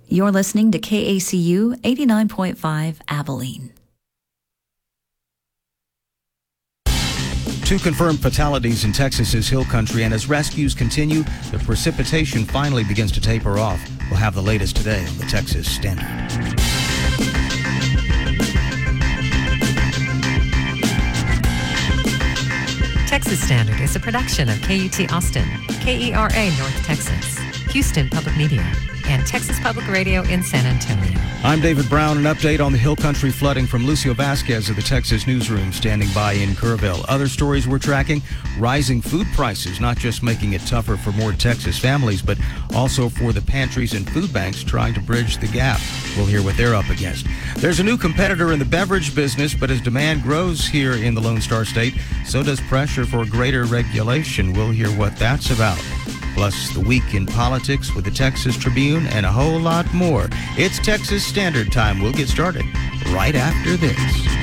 You're listening to KACU 89.5 Abilene. 2 confirmed fatalities in Texas's Hill Country, and as rescues continue, the precipitation finally begins to taper off. We'll have the latest today on the Texas Standard. Texas Standard is a production of KUT Austin, KERA North Texas, Houston Public Media, and Texas Public Radio in San Antonio. I'm David Brown. An update on the Hill Country flooding from Lucio Vasquez of the Texas Newsroom, standing by in Kerrville. Other stories we're tracking: rising food prices, not just making it tougher for more Texas families, but also for the pantries and food banks trying to bridge the gap. We'll hear what they're up against. There's a new competitor in the beverage business, but as demand grows here in the Lone Star State, so does pressure for greater regulation. We'll hear what that's about. Plus, the week in politics with the Texas Tribune and a whole lot more. It's Texas Standard Time. We'll get started right after this.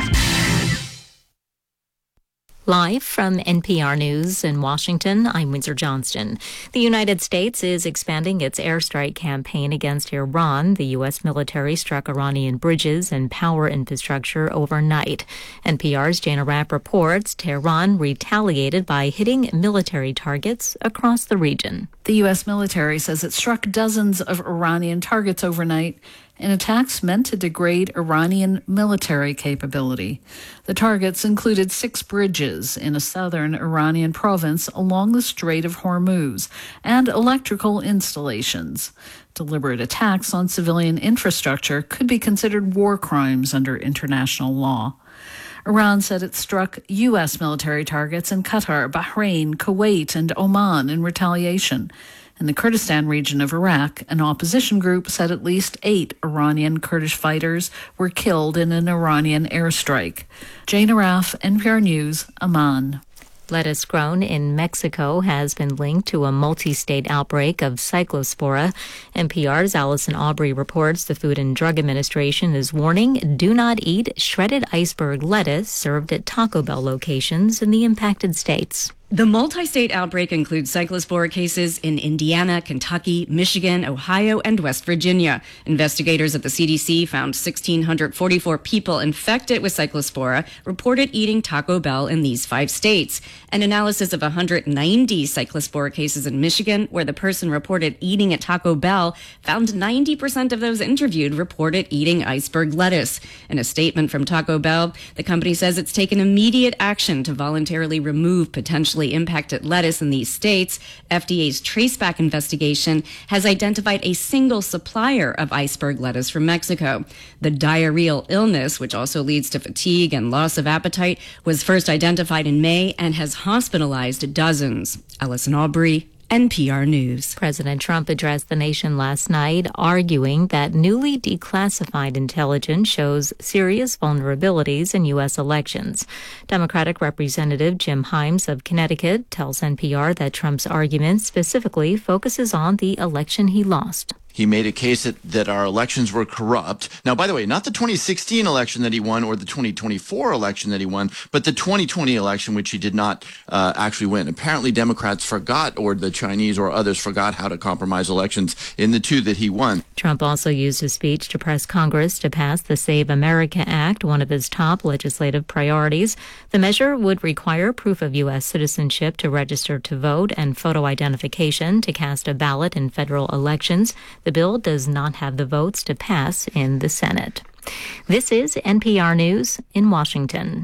Live from NPR News in Washington, I'm Windsor Johnston. The United States is expanding its airstrike campaign against Iran. The U.S. military struck Iranian bridges and power infrastructure overnight. NPR's Jana Rapp reports Tehran retaliated by hitting military targets across the region. The U.S. military says it struck dozens of Iranian targets overnight in attacks meant to degrade Iranian military capability. The targets included 6 bridges in a southern Iranian province along the Strait of Hormuz and electrical installations. Deliberate attacks on civilian infrastructure could be considered war crimes under international law. Iran said it struck U.S. military targets in Qatar, Bahrain, Kuwait, and Oman in retaliation. In the Kurdistan region of Iraq, an opposition group said at least 8 Iranian Kurdish fighters were killed in an Iranian airstrike. Jana Raff, NPR News, Amman. Lettuce grown in Mexico has been linked to a multi-state outbreak of cyclospora. NPR's Allison Aubrey reports the Food and Drug Administration is warning do not eat shredded iceberg lettuce served at Taco Bell locations in the impacted states. The multi-state outbreak includes cyclospora cases in Indiana, Kentucky, Michigan, Ohio, and West Virginia. Investigators at the CDC found 1,644 people infected with cyclospora reported eating Taco Bell in these 5 states. An analysis of 190 cyclospora cases in Michigan, where the person reported eating at Taco Bell, found 90% of those interviewed reported eating iceberg lettuce. In a statement from Taco Bell, the company says it's taken immediate action to voluntarily remove potentially impacted lettuce in these states. FDA's traceback investigation has identified a single supplier of iceberg lettuce from Mexico. The diarrheal illness, which also leads to fatigue and loss of appetite, was first identified in May and has hospitalized dozens. Allison Aubrey, NPR News. President Trump addressed the nation last night, arguing that newly declassified intelligence shows serious vulnerabilities in U.S. elections. Democratic Representative Jim Himes of Connecticut tells NPR that Trump's argument specifically focuses on the election he lost. He made a case that our elections were corrupt. Now, by the way, not the 2016 election that he won or the 2024 election that he won, but the 2020 election, which he did not actually win. Apparently, Democrats forgot, or the Chinese or others forgot how to compromise elections in the 2 that he won. Trump also used his speech to press Congress to pass the Save America Act, one of his top legislative priorities. The measure would require proof of U.S. citizenship to register to vote and photo identification to cast a ballot in federal elections. The bill does not have the votes to pass in the Senate. This is NPR News in Washington.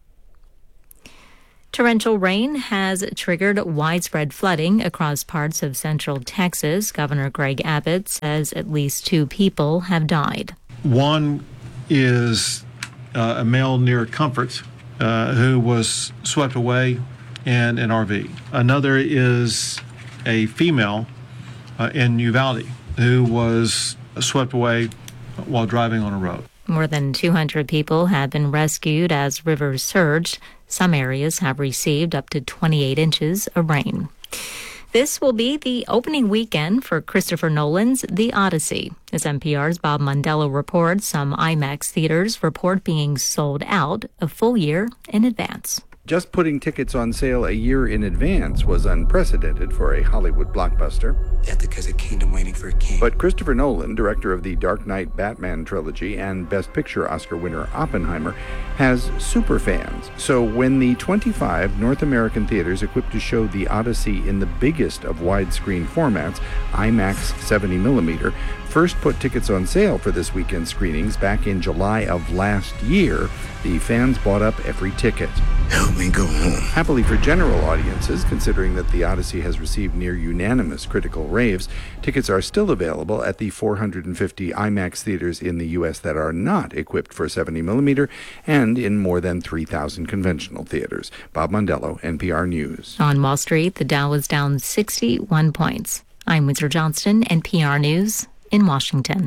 Torrential rain has triggered widespread flooding across parts of central Texas. Governor Greg Abbott says at least 2 people have died. One is a male near Comfort who was swept away in an RV. Another is a female in Uvalde who was swept away while driving on a road. More than 200 people have been rescued as rivers surged. Some areas have received up to 28 inches of rain. This will be the opening weekend for Christopher Nolan's The Odyssey. As NPR's Bob Mondello reports, some IMAX theaters report being sold out a full year in advance. Just putting tickets on sale a year in advance was unprecedented for a Hollywood blockbuster. Ethica's a kingdom waiting for But Christopher Nolan, director of the Dark Knight Batman trilogy and Best Picture Oscar winner Oppenheimer, has superfans. So when the 25 North American theaters equipped to show The Odyssey in the biggest of widescreen formats, IMAX 70mm, first put tickets on sale for this weekend's screenings back in July of last year, the fans bought up every ticket. Help me go home. Happily for general audiences, considering that The Odyssey has received near unanimous critical raves, tickets are still available at the 450 IMAX theaters in the U.S. that are not equipped for 70mm and in more than 3,000 conventional theaters. Bob Mondello, NPR News. On Wall Street, the Dow was down 61 points. I'm Windsor Johnston, NPR News in Washington.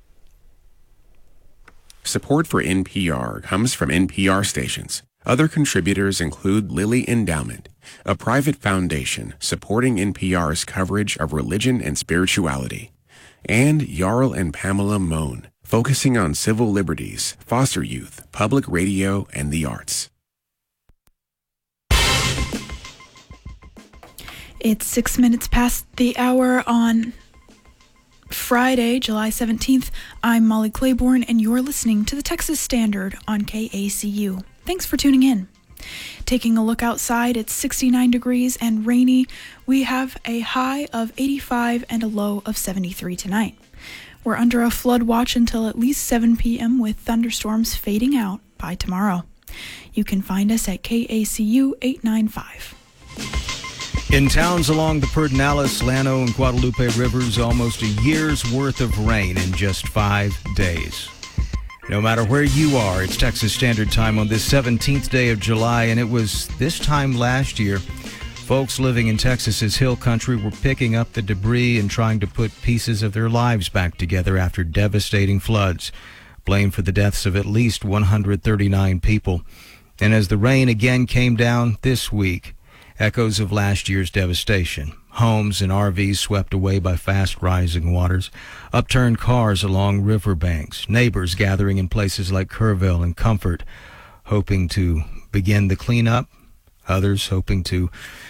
Support for NPR comes from NPR stations. Other contributors include Lilly Endowment, a private foundation supporting NPR's coverage of religion and spirituality, and Jarl and Pamela Mohn, focusing on civil liberties, foster youth, public radio, and the arts. It's 6 minutes past the hour on Friday, July 17th. I'm Molly Claiborne, and you're listening to the Texas Standard on KACU. Thanks for tuning in. Taking a look outside, it's 69 degrees and rainy. We have a high of 85 and a low of 73 tonight. We're under a flood watch until at least 7 p.m. with thunderstorms fading out by tomorrow. You can find us at KACU 895. In towns along the Pedernales, Llano, and Guadalupe rivers, almost a year's worth of rain in just 5 days. No matter where you are, it's Texas Standard Time on this 17th day of July, and it was this time last year. Folks living in Texas's hill country were picking up the debris and trying to put pieces of their lives back together after devastating floods, blamed for the deaths of at least 139 people. And as the rain again came down this week, echoes of last year's devastation. Homes and RVs swept away by fast-rising waters, upturned cars along riverbanks, neighbors gathering in places like Kerrville and Comfort, hoping to begin the cleanup, others hoping to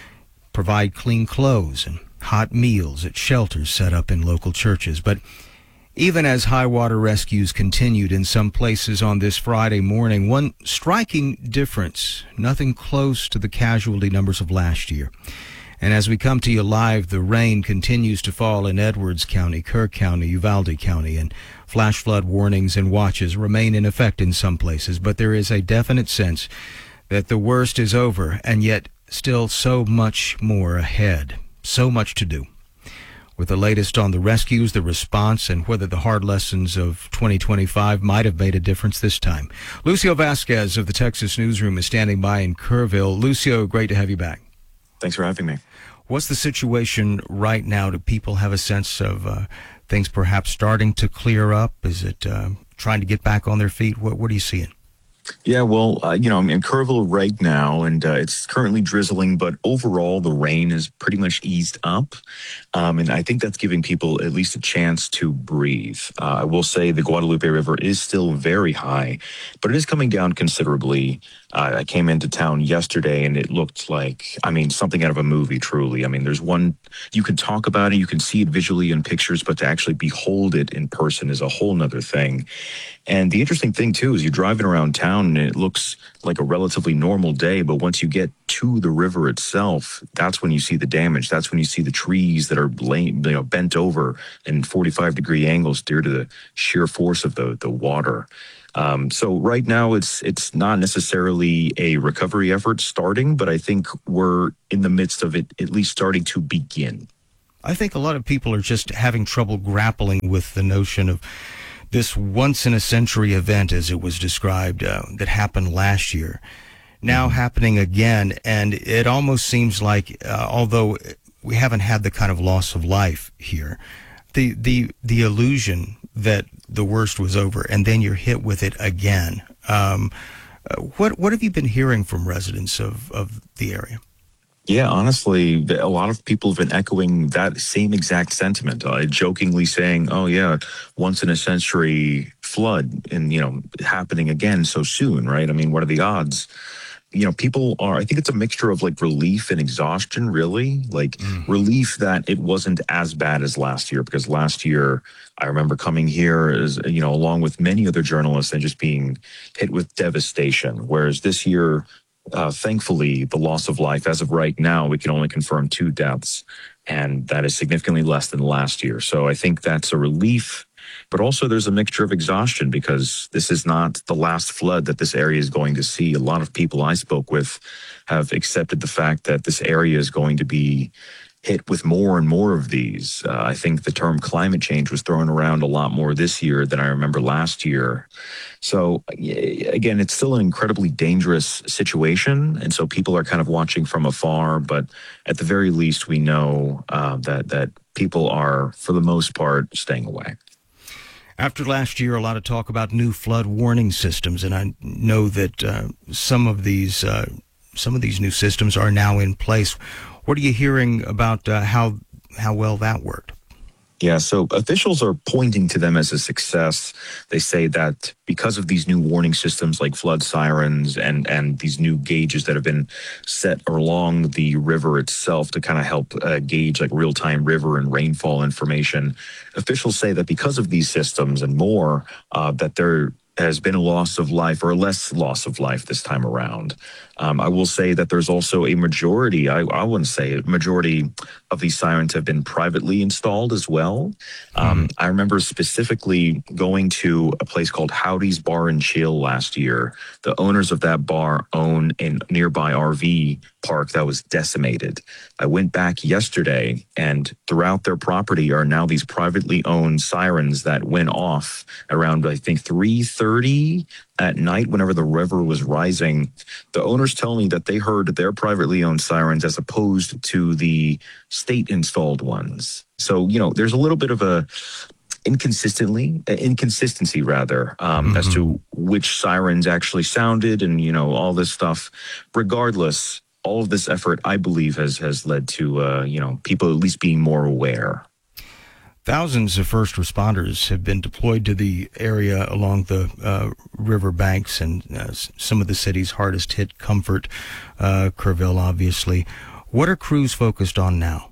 provide clean clothes and hot meals at shelters set up in local churches. But even as high water rescues continued in some places on this Friday morning, one striking difference, nothing close to the casualty numbers of last year. And as we come to you live, the rain continues to fall in Edwards County, Kirk County, Uvalde County, and flash flood warnings and watches remain in effect in some places. But there is a definite sense that the worst is over, and yet still so much more ahead, so much to do. With the latest on the rescues, the response, and whether the hard lessons of 2025 might have made a difference this time. Lucio Vasquez of the Texas Newsroom is standing by in Kerrville. Lucio, great to have you back. Thanks for having me. What's the situation right now? Do people have a sense of things perhaps starting to clear up? Is it trying to get back on their feet? What are you seeing? Yeah, well, I'm in Kerrville right now, and it's currently drizzling, but overall the rain is pretty much eased up, and I think that's giving people at least a chance to breathe. I will say the Guadalupe River is still very high, but it is coming down considerably. I came into town yesterday, and it looked like, something out of a movie, truly. There's one, you can talk about it, you can see it visually in pictures, but to actually behold it in person is a whole nother thing. And the interesting thing, too, is you're driving around town and it looks like a relatively normal day. But once you get to the river itself, that's when you see the damage. That's when you see the trees that are bent over in 45-degree angles due to the sheer force of the water. So right now it's not necessarily a recovery effort starting, but I think we're in the midst of it at least starting to begin. I think a lot of people are just having trouble grappling with the notion of this once-in-a-century event, as it was described, that happened last year, now happening again. And it almost seems like, although we haven't had the kind of loss of life here, the illusion that the worst was over, and then you're hit with it again. What have you been hearing from residents of the area? Yeah, honestly, a lot of people have been echoing that same exact sentiment, jokingly saying, oh, yeah, once in a century flood and, happening again so soon, right? What are the odds? people are, I think it's a mixture of like relief and exhaustion, really. Like relief that it wasn't as bad as last year, because last year I remember coming here as, along with many other journalists and just being hit with devastation. Whereas this year, thankfully, the loss of life, as of right now, we can only confirm 2 deaths, and that is significantly less than last year. So I think that's a relief. But also there's a mixture of exhaustion, because this is not the last flood that this area is going to see. A lot of people I spoke with have accepted the fact that this area is going to be hit with more and more of these. I think the term climate change was thrown around a lot more this year than I remember last year. So again, it's still an incredibly dangerous situation. And so people are kind of watching from afar, but at the very least, we know that people are, for the most part, staying away. After last year, a lot of talk about new flood warning systems, and I know that some of these new systems are now in place. What are you hearing about how well that worked? Yeah, so officials are pointing to them as a success. They say that because of these new warning systems like flood sirens and these new gauges that have been set along the river itself to kind of help gauge like real-time river and rainfall information, officials say that because of these systems and more, that there has been a loss of life, or less loss of life this time around. I will say that there's also a majority, I wouldn't say a majority of these sirens have been privately installed as well. I remember specifically going to a place called Howdy's Bar and Chill last year. The owners of that bar own a nearby RV park that was decimated. I went back yesterday, and throughout their property are now these privately owned sirens that went off around, I think, 3:30 at night whenever the river was rising. The owners tell me that they heard their privately owned sirens as opposed to the state installed ones. So, there's a little bit of a inconsistency as to which sirens actually sounded and, all this stuff. Regardless, all of this effort, I believe, has led to, people at least being more aware. Thousands of first responders have been deployed to the area along the river banks and some of the city's hardest hit, Comfort, Kerrville, obviously. What are crews focused on now?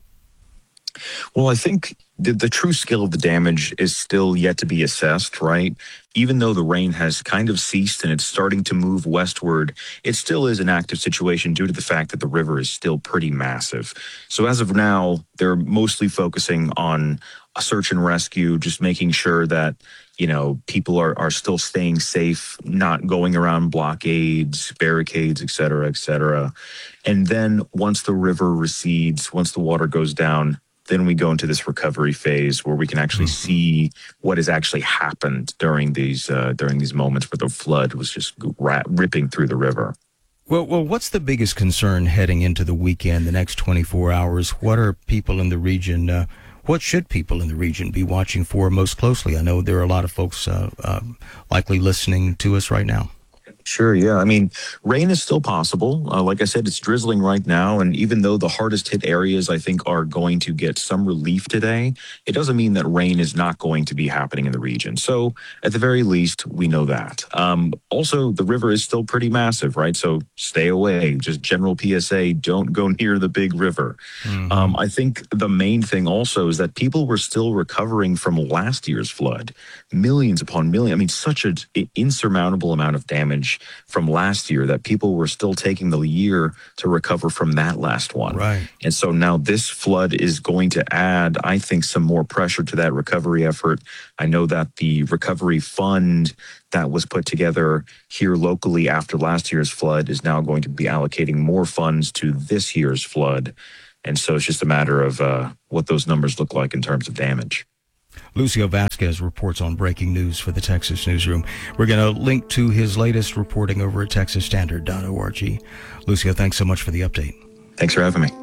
Well, I think the true scale of the damage is still yet to be assessed, right? Even though the rain has kind of ceased and it's starting to move westward, it still is an active situation due to the fact that the river is still pretty massive. So as of now, they're mostly focusing on a search and rescue, just making sure that, people are still staying safe, not going around blockades, barricades, et cetera, et cetera. And then once the river recedes, once the water goes down, then we go into this recovery phase where we can actually see what has actually happened during these moments where the flood was just ripping through the river. Well, what's the biggest concern heading into the weekend, the next 24 hours? What are people in the region, what should people in the region be watching for most closely? I know there are a lot of folks likely listening to us right now. Sure, yeah. I mean, rain is still possible. Like I said, it's drizzling right now. And even though the hardest hit areas, I think, are going to get some relief today, it doesn't mean that rain is not going to be happening in the region. So at the very least, we know that. Also, the river is still pretty massive, right? So stay away. Just general PSA, don't go near the big river. I think the main thing also is that people were still recovering from last year's flood. Millions upon millions. I mean, such an insurmountable amount of damage from last year that people were still taking the year to recover from that last one. Right. And so now this flood is going to add, I think, some more pressure to that recovery effort. I know that the recovery fund that was put together here locally after last year's flood is now going to be allocating more funds to this year's flood. And so it's just a matter of what those numbers look like in terms of damage. Lucio Vasquez reports on breaking news for the Texas Newsroom. We're going to link to his latest reporting over at texasstandard.org. Lucio, thanks so much for the update. Thanks for having me.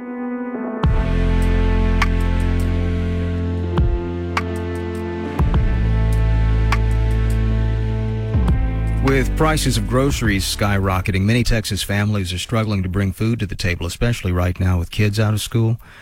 With prices of groceries skyrocketing, many Texas families are struggling to bring food to the table, especially right now with kids out of school.